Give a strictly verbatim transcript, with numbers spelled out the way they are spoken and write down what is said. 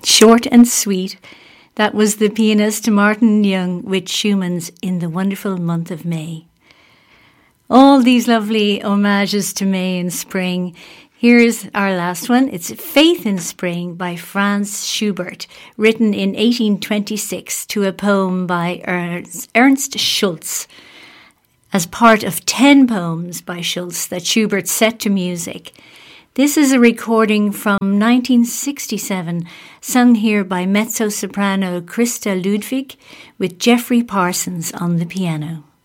Short and sweet. That was the pianist Martin Young with Schumann's In the Wonderful Month of May. All these lovely homages to May and spring. Here's our last one. It's Faith in Spring by Franz Schubert, written in eighteen twenty-six to a poem by Ernst, Ernst Schultz, as part of ten poems by Schultz that Schubert set to music. This is a recording from nineteen sixty-seven, sung here by mezzo-soprano Christa Ludwig with Jeffrey Parsons on the piano.